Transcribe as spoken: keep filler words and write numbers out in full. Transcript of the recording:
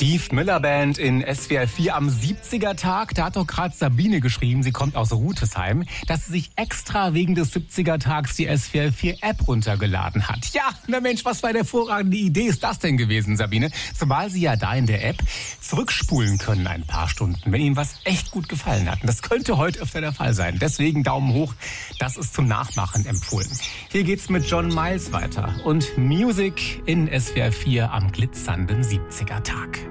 Die Miller Band in S W R vier am siebziger-Tag. Da hat doch gerade Sabine geschrieben, sie kommt aus Rutesheim, dass sie sich extra wegen des siebziger-Tags die S W R vier App runtergeladen hat. Ja, na Mensch, was für eine hervorragende Idee ist das denn gewesen, Sabine? Zumal Sie ja da in der App zurückspulen können ein paar Stunden, wenn Ihnen was echt gut gefallen hat. Und das könnte heute öfter der Fall sein. Deswegen Daumen hoch, das ist zum Nachmachen empfohlen. Hier geht's mit John Miles weiter und Music in S W R vier am glitzernden siebziger-Tag.